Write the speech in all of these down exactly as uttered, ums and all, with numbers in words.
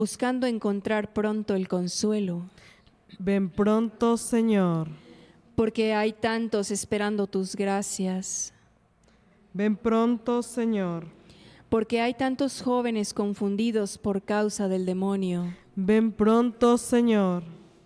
buscando encontrar pronto el consuelo, Ven pronto, Señor. porque hay tantos esperando tus gracias, Ven pronto, Señor. porque hay tantos jóvenes confundidos por causa del demonio, Ven pronto, Señor.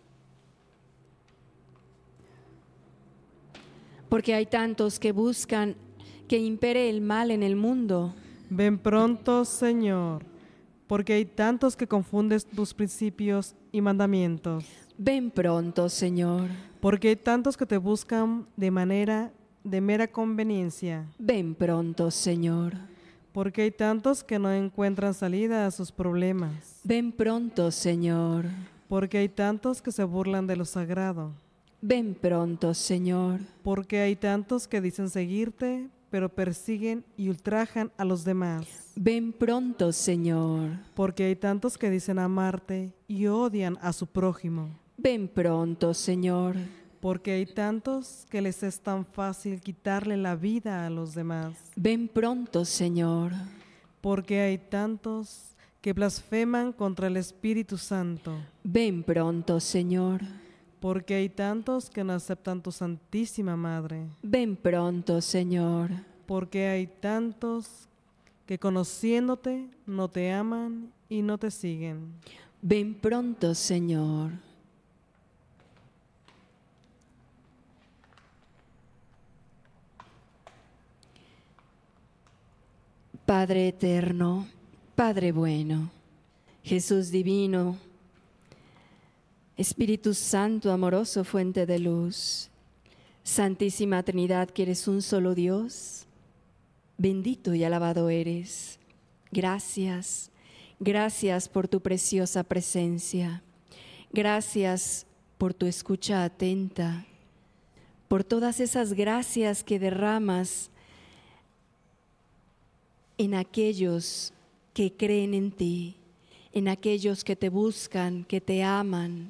porque hay tantos que buscan que impere el mal en el mundo, Ven pronto, Señor, porque hay tantos que confunden tus principios y mandamientos. ven pronto, Señor, Porque hay tantos que te buscan de manera de mera conveniencia. ven pronto, Señor, Porque hay tantos que no encuentran salida a sus problemas. ven pronto, Señor, Porque hay tantos que se burlan de lo sagrado. ven pronto, Señor, Porque hay tantos que dicen seguirte, pero persiguen y ultrajan a los demás. ven pronto, Señor, Porque hay tantos que dicen amarte y odian a su prójimo. ven pronto, Señor, Porque hay tantos que les es tan fácil quitarle la vida a los demás. ven pronto, Señor, Porque hay tantos que blasfeman contra el Espíritu Santo. ven pronto, Señor, Porque hay tantos que no aceptan tu Santísima Madre. ven pronto, Señor, Porque hay tantos que conociéndote no te aman y no te siguen. ven pronto, Señor. Padre eterno, Padre bueno, Jesús divino, Espíritu Santo, amoroso, fuente de luz, Santísima Trinidad, que eres un solo Dios, bendito y alabado eres. Gracias, gracias por tu preciosa presencia, gracias por tu escucha atenta, por todas esas gracias que derramas en aquellos que creen en ti, en aquellos que te buscan, que te aman.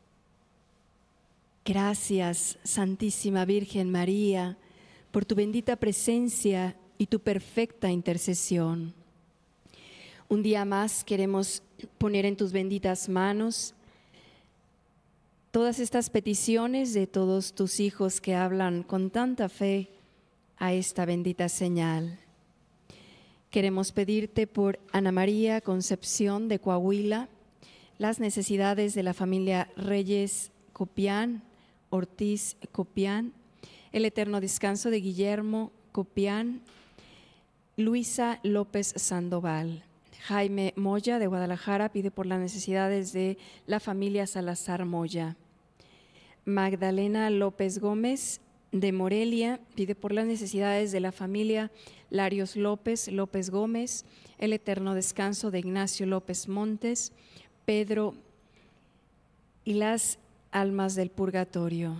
Gracias, Santísima Virgen María, por tu bendita presencia y tu perfecta intercesión. Un día más queremos poner en tus benditas manos todas estas peticiones de todos tus hijos que hablan con tanta fe a esta bendita señal. Queremos pedirte por Ana María Concepción de Coahuila, las necesidades de la familia Reyes Copián, Ortiz Copián, el eterno descanso de Guillermo Copián, Luisa López Sandoval. Jaime Moya de Guadalajara pide por las necesidades de la familia Salazar Moya. Magdalena López Gómez de Morelia pide por las necesidades de la familia Larios López, López Gómez, el eterno descanso de Ignacio López Montes, Pedro y las almas del purgatorio.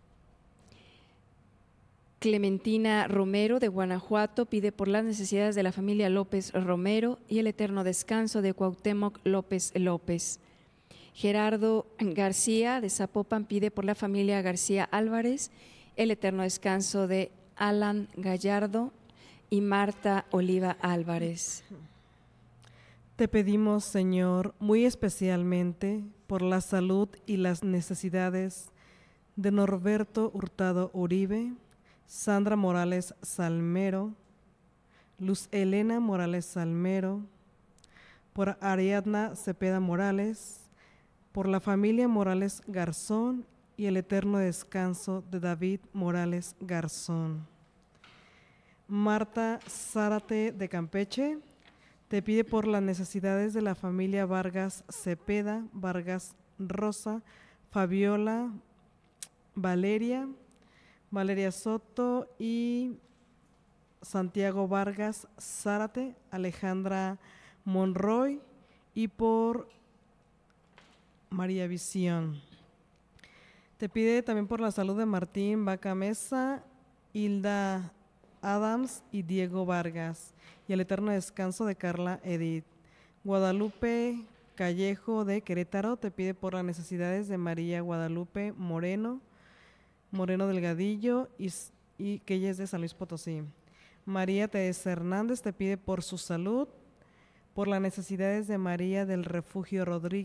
Clementina Romero de Guanajuato pide por las necesidades de la familia López Romero y el eterno descanso de Cuauhtémoc López López. Gerardo García de Zapopan pide por la familia García Álvarez el eterno descanso de Alan Gallardo y Marta Oliva Álvarez. Te pedimos, Señor, muy especialmente por la salud y las necesidades de Norberto Hurtado Uribe, Sandra Morales Salmero, Luz Elena Morales Salmero, por Ariadna Cepeda Morales, por la familia Morales Garzón y el eterno descanso de David Morales Garzón. Marta Zárate de Campeche te pide por las necesidades de la familia Vargas Cepeda, Vargas Rosa, Fabiola, Valeria, Valeria Soto y Santiago Vargas Zárate, Alejandra Monroy y por María Visión. Te pide también por la salud de Martín Vaca Mesa, Hilda Adams y Diego Vargas y el eterno descanso de Carla Edith. Guadalupe Callejo de Querétaro te pide por las necesidades de María Guadalupe Moreno, Moreno Delgadillo y, y que ella es de San Luis Potosí. María Teresa Hernández te pide por su salud, por las necesidades de María del Refugio Rodríguez,